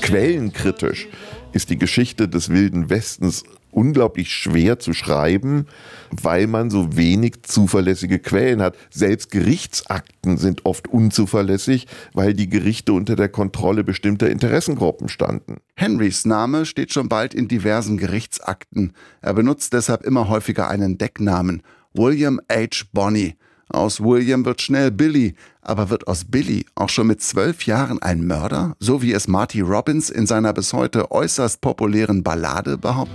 Quellenkritisch ist die Geschichte des Wilden Westens unglaublich schwer zu schreiben, weil man so wenig zuverlässige Quellen hat. Selbst Gerichtsakten sind oft unzuverlässig, weil die Gerichte unter der Kontrolle bestimmter Interessengruppen standen. Henrys Name steht schon bald in diversen Gerichtsakten. Er benutzt deshalb immer häufiger einen Decknamen: William H. Bonney. Aus William wird schnell Billy, aber wird aus Billy auch schon mit 12 Jahren ein Mörder, so wie es Marty Robbins in seiner bis heute äußerst populären Ballade behauptet?